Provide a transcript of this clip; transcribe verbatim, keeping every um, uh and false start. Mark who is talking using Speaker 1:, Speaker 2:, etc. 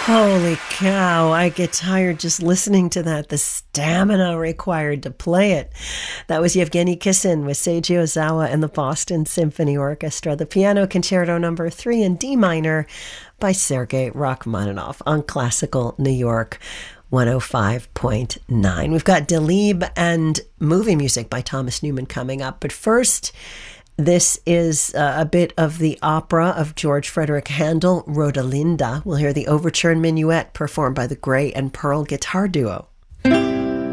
Speaker 1: Holy cow, I get tired just listening to that. The stamina required to play it. That was Yevgeny Kissin with Seiji Ozawa and the Boston Symphony Orchestra, the Piano Concerto number three in D minor by Sergei Rachmaninoff on Classical New York one oh five point nine. We've got Delibes and movie music by Thomas Newman coming up, but first, this is uh, a bit of the opera of George Frederick Handel, Rodelinda. We'll hear the overture and minuet performed by the Gray and Pearl Guitar Duo.